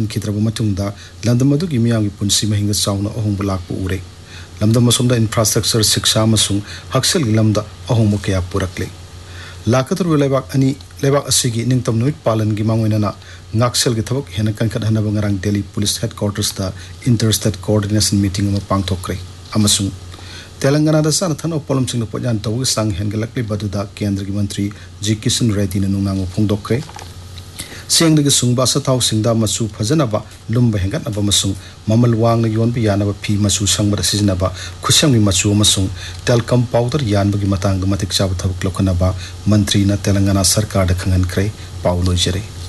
खिद्रब मतुंगदा लंदम अदुगी मियांगी पुंसी महिंग चाउना अहोंब लाकपु उरे लमदम असोमदा इंफ्रास्ट्रक्चर शिक्षा अमसुंग हक्सल लमदा अहोंब कया पुरकले लाकतर लेबाक अनि लेबाक असिगी निंगतम नुमित पालन गी मांगोइनाना ngaksel gi thabak hena kankat hanaba ngarang Delhi Police Headquarters da Interstate Coordination Meeting ama pangthokre amasung Telangana da sana thano polom sing po jan tawu sang hengalakli baduda Kendra gi Mantri G Kishan Reddy na nungang phongdokre seng de sungba sa thaw singda masu phajana ba lumba hengat aba masung mamal wang na yon bi yana ba phi masu sangba sijna ba khusyang mi masu masung telcom powder yan ba gi matang da matik chab thabuk lokana ba mantri na Telangana sarkar da khangan kre paulo jere